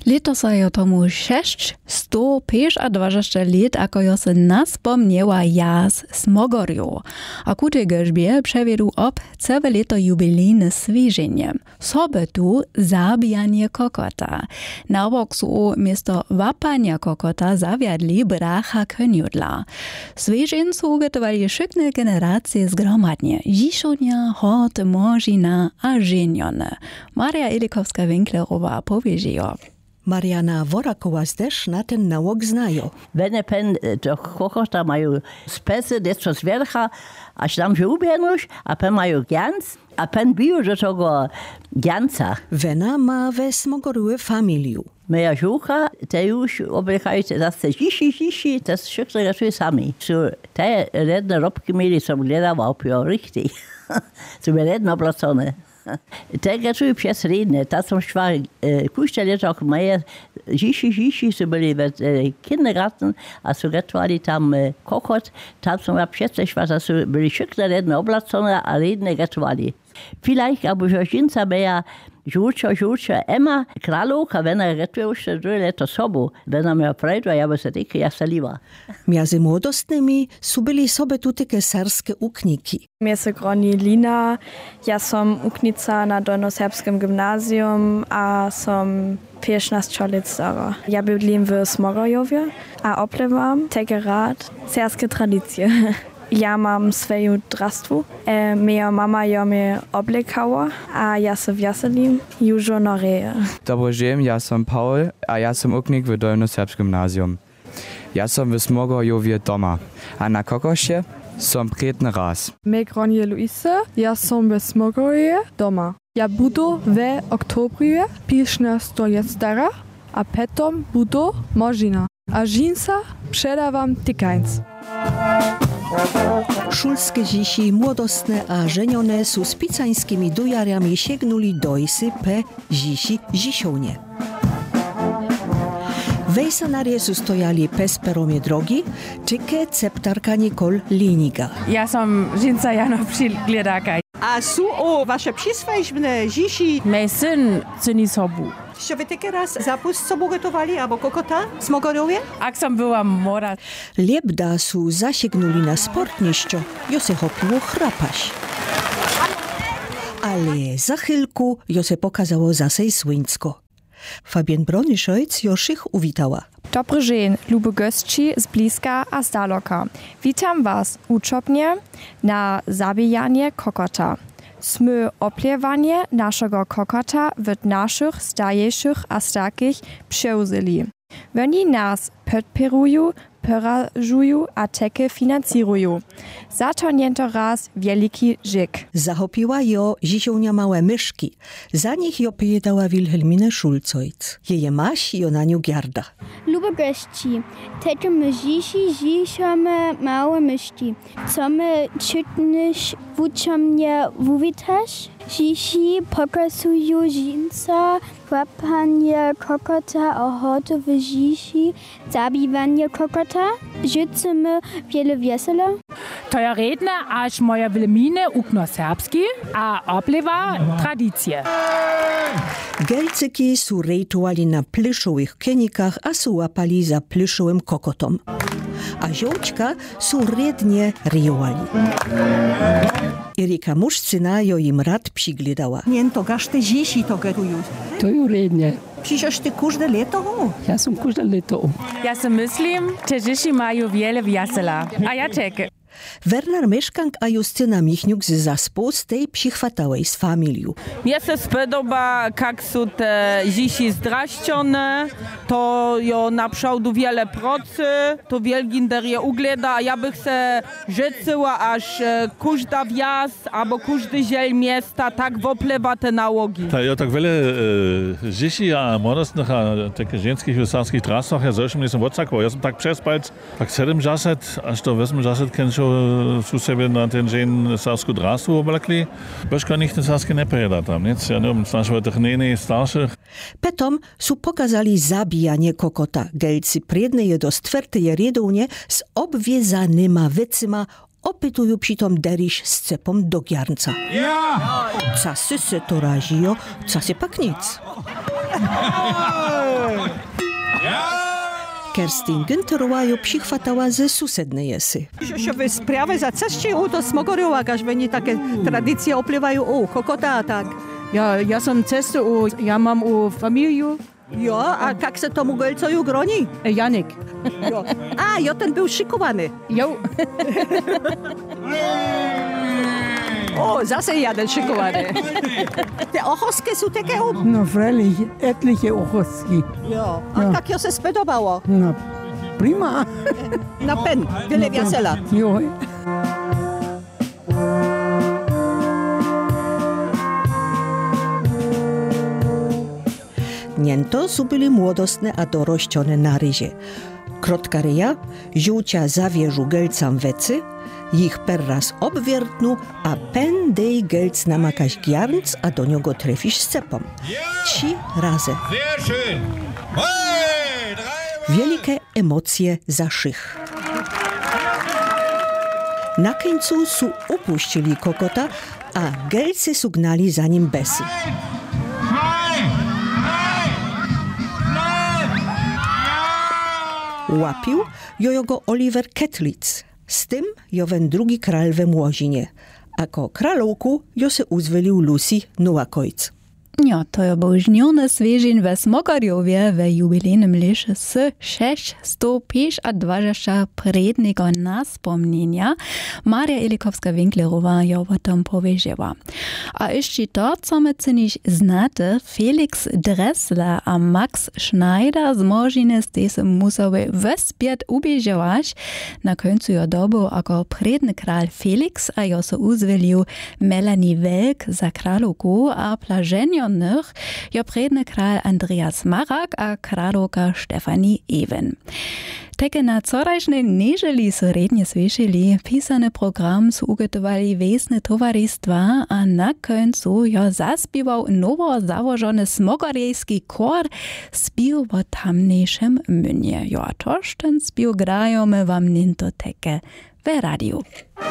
Letos je tomu 625 lat, ako jo se naspomniała jaz Smogorju. A ku tej gežbie przewiedł ob całe leto jubilejne swieżenie. Sobe tu zabijanie kokota. Na bok su miesto wapania kokota zawiadli bracha koniudla. Swieżencu ugotowali szybne generacje zgromadnie. Ziszonia, hort, możina a żenione. Maria Ilikowska-Winklerowa powiedziała. Mariana Worakowa też na ten nałog znają. Wenn pen do kokota mają spesy, desto zwiercha, aż tam się ubienusz, a pen mają gians, a pen bił do tego gianca. Wena ma we Smogorju familię. Moja żucha, te już oblechają zase zishi, to wszystko gotuje sami. Te redne robki mieli, są gledała opio, richtig. Są redne oblacone. Te gotują przez redne, ta są szwa, kuście leczok moje zishi, są byli w kindergarten, a są gotowali tam kokot, tam są przez szwa, to są byli wszystko redne oblacone, a redne gotowali. Vielleicht aber Žožinca meja žuča Emma Kralovka, vena gotuje už 2 leta sobu, vena me oprajdva, ja by se tike jasaliva. Między młodostnymi su byli sobie tu takie serskie ukniki. Mnie se groni Lina, ja som uknica na Dolnoserbskim gimnazjum, a som 15 lat stara. Ja bydlim w Smogorjowie, a oplewam tege rad serskie tradycje. Ja mam swoją drastwu. Moja mama ją mnie oblekała, a ja se wjaselim już na reje. Dobry dzień, ja som Paul, a ja som uknik w Dolnoserbskim gimnazjum. Ja som w Smogorjowie doma, a na kokosie som prietny raz. Me gronje Luise, ja som w Smogorje doma. Ja budu w oktobrie 15 lat stara, a potom budu možina. A žinca przedawam tykańc. Szulskie zisi młodostne a żenione su z picańskimi dujariami siegnuli do isy pe zisi zisionie. Wejsanarie su stojali pes peromie drogi, czyke ceptarka Nikol Liniga. Ja som žinca Jano Přilgledaka. A su o wasze przyswajbne zisi? Mej syn cyni sobu. Що ви таки раз запуск собу готували або kokota w Smogorjowie? Ak som była mora. Liebda su zasiegnuli na sportniszczo, jo se hopiło chrapaś. Ale za chwilku jo se pokazało zasej słońsko. Fabian Broniszojc już ich uwitała. Dobry dzień, lube gości z bliska a z daleka. Witam was uczopnie na zabijanie kokota. Smy oplewanie naszego kokota w naszych stajejszych a stakich przeuzeli. Oni nas podpierują, porażują a takie financirują. Za to niento raz wielki żyk. Zachopiła jo zisionia małe myszki. Za nich jo pojedała Wilhelmine Schulzojc. Jeje maś jo na nią giarda. Lube gości, takie my zisiome małe myszki. Co my czytnisz wuczomnie wówitasz? Zisi pokazują żinca, łapanie kokota, ochotę w zisi, zabiwanie kokota. Życzymy wiele wesela. To ja redne, aż moja Wilhelmine ukno serbski, a oplewa tradycje. Gelcyki su rejtowali na plyszowych kenikach, a su łapali za plyszowym kokotom. A ziołczka su rednie ryjowali. Erika Muszcyna jo im rad przyglądała. Nie, to gaszte zisi to gotują. To ju rednie. Przecież ty każde leto? Ja som każde leto. Ja se myslím, že Žiši majú wiele wesela. A ja čekam. Werner Mieszkank a Justyna Michniuk z zaspo z tej przychwatałej z familią. Mnie się spodoba, jak są te zisi zdraszczone, to jo naprzód wiele pracy, to wielginder je ugleda, a ja bych se życzyła, aż każda wjazd albo każdy ziel miasta tak woplewa te nałogi. Ja tak wiele zisi a młodostnych, a takich żeńskich wysarskich trasach, ja zresztą nie są odsakował. Ja sam tak przespać, tak 7 jaset, aż to 8 jaset kęczą su sebe na ten žen sarsku drastu oblekli, baška nich ten sarski ne prejeda tam, nic? Ja neviem, našo technene starších. Potom su pokazali zabijanie kokota. Gelci predneje do stvrteje redovne s obviezanyma vecima opytują přitom deriš s cepom do giarnca. Casy se to ražijo, casy pak nic. Kerstin Günterowa ją przychwatała ze susednej jesy. Żeby sprawy za ceście to smogoriowa, każdy nie takie tradycje opływają kokota, a tak. Ja sam cesty, ja mam familię. Jo, a jak se tomu golcoju groni? Janik. Jo. A, ten był szykowany. Jo. O, zase jeden szykowany. Te ochoski są takie... No, freilich, etliche ochoski. Jo, a jak jo se spodobało? No, prima. Na pen, tyle wiesela. Jo. Niento su byli młodostne a dorościone na ryzie. Krotka ryja, ziółcia zawierzu gelcam wecy, ich perraz obwiertnu, a pen dej gelc namakaś giarnc, a do niego trefisz scepom. 3 razy. Wielkie emocje za szych. Na końcu su upuścili kokota, a gelcy sugnali za nim besy. Łapił jogo Oliver Kettlitz, z tym jowen drugi kral we Młozinie, a ko kralowku jo se uzwolił Lucy Nuakojc. Ja, to był żniony zwierzeń we Smogorjowie we jubilejnym lisze z 625 prednego naspomnienia. Maria Ilikowska-Winklerowa ją o tym powiedziała. A jeszcze to, co my cyniś znate, Felix Dressler a Max Schneider z Młożiny z musowy wespět ubiežować. Na końcu jo dobu jako predny kral Felix a jo se uzwolił Melanie Welk za kralowku a plażenio jo predny kral Andreas Marak a kralowka Stefanie Even. Takie na corajsznej nieżeli so rednie słyszeli, pisany program su ugotowali wiesne towarzystwa, a na końcu jo zaspiewał nowo założony smogorjejski kor spił w tamniejszym mynie. Jo, a toż ten spił grajemy wam ninto teke w radiu.